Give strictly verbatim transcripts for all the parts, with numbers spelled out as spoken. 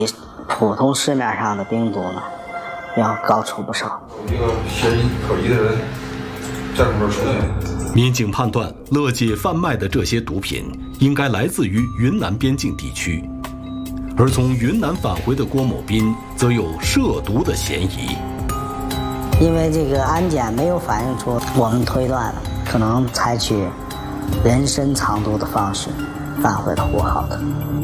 比普通市面上的冰毒呢要高出不少。 有一个嫌疑可疑的人在里面出现。 民警判断，乐姐贩卖的这些毒品应该来自于云南边境地区，而从云南返回的郭某斌则有涉毒的嫌疑。 因为这个安检没有反映出，我们推断可能采取人参藏毒的方式返回了呼和浩特。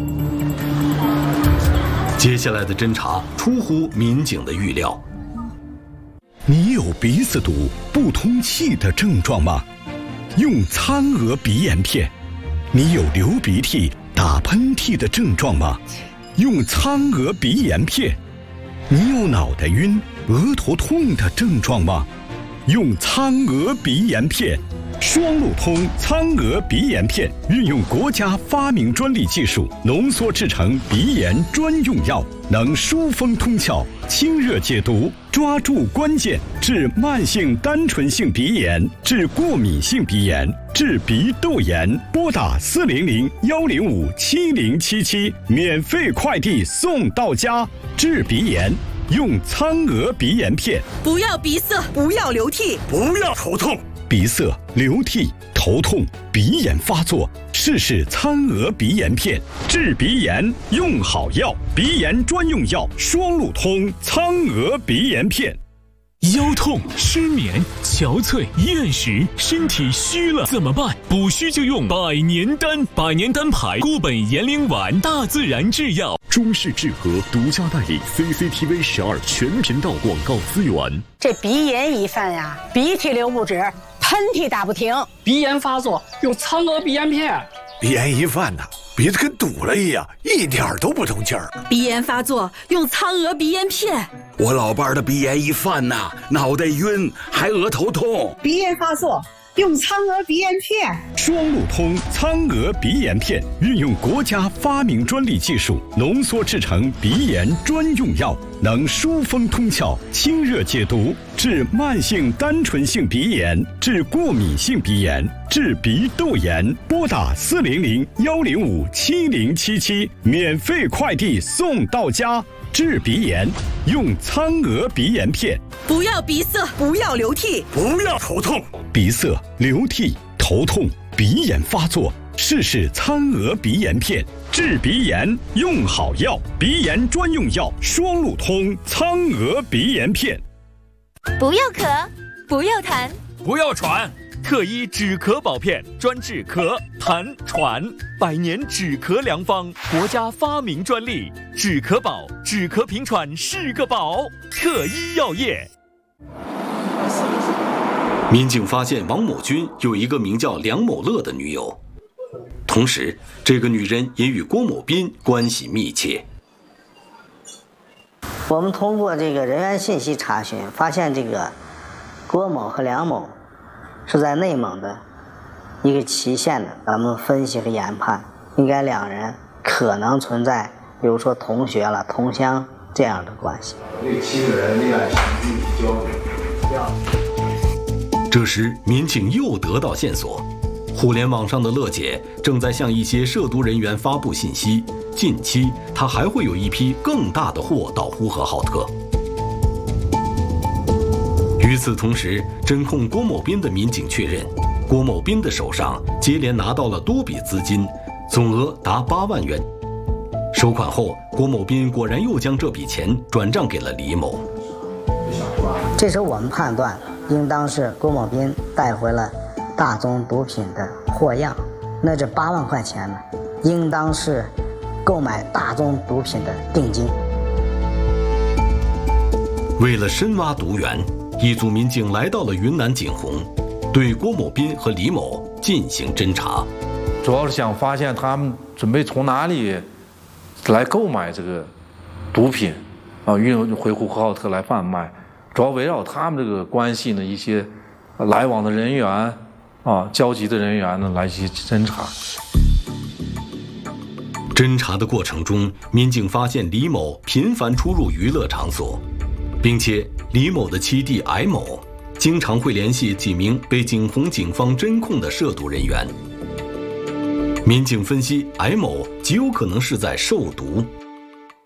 接下来的侦查出乎民警的预料。 你有鼻子堵、不通气的症状吗？用苍娥鼻炎片。你有流鼻涕、打喷嚏的症状吗？用苍娥鼻炎片。你有脑袋晕、额头痛的症状吗？用苍娥鼻炎片。双路通苍娥鼻炎片运用国家发明专利技术浓缩制成鼻炎专用药，能疏风通窍、清热解毒，抓住关键，治慢性单纯性鼻炎，治过敏性鼻炎，治鼻窦炎。拨打四零零幺零五七零七七，免费快递送到家。治鼻炎用苍娥鼻炎片。 不要鼻塞，不要流涕， 不要头痛。鼻塞、流涕、头痛、鼻炎发作，试试苍娥鼻炎片，治鼻炎用好药，鼻炎专用药，双路通苍娥鼻炎片。 腰痛、失眠、憔悴、厌食，身体虚了怎么办？补虚就用百年丹，百年丹牌固本延龄丸，大自然制药。 中式治和独家代理 C C T V 十二全频道广告资源。 这鼻炎一犯呀，鼻涕流不止，喷嚏打不停， 鼻炎发作用苍娥鼻炎片。 鼻炎一犯呐，鼻子跟堵了一样，一点都不通气儿。 鼻炎发作用苍娥鼻炎片。 我老伴儿的鼻炎一犯呐，脑袋晕，还额头痛。 鼻炎发作用苍娥鼻炎片。 双路通苍娥鼻炎片运用国家发明专利技术浓缩制成鼻炎专用药，能疏风通窍、清热解毒，治慢性单纯性鼻炎，治过敏性鼻炎，治鼻窦炎。拨打四零零幺零五七零七七，免费快递送到家。治鼻炎用苍娥鼻炎片。 不要鼻塞，不要流涕， 不要头痛。 鼻塞、流涕、头痛、鼻炎发作，试试苍娥鼻炎片，治鼻炎用好药，鼻炎专用药，双路通苍娥鼻炎片。 不要咳，不要痰， 不要喘。特医止咳宝片，专治咳、痰、喘，百年止咳良方，国家发明专利。止咳宝，止咳平喘是个宝。特医药业。 民警发现王某军有一个名叫梁某乐的女友，同时这个女人也与郭某斌关系密切。 我们通过这个人员信息查询，发现这个郭某和梁某是在内蒙的一个祁县的，咱们分析和研判，应该两人可能存在，比如说同学了、同乡这样的关系。 这七个人恋爱具体交流。 这时，民警又得到线索，互联网上的乐姐正在向一些涉毒人员发布信息，近期她还会有一批更大的货到呼和浩特。与此同时，侦控郭某斌的民警确认，郭某斌的手上接连拿到了多笔资金，总额达八万元。收款后，郭某斌果然又将这笔钱转账给了李某。 这时我们判断，应当是郭某斌带回了大宗毒品的货样，那这八万块钱呢，应当是购买大宗毒品的定金。 为了深挖毒源，一组民警来到了云南景洪，对郭某斌和李某进行侦查。 主要是想发现他们准备从哪里来购买这个毒品，啊，运回呼和浩特来贩卖。主要围绕他们这个关系呢，一些来往的人员，啊，交集的人员呢，来去侦查。 侦查的过程中，民警发现李某频繁出入娱乐场所，并且李某的七弟艾某经常会联系几名被景洪警方侦控的涉毒人员。民警分析，艾某极有可能是在售毒。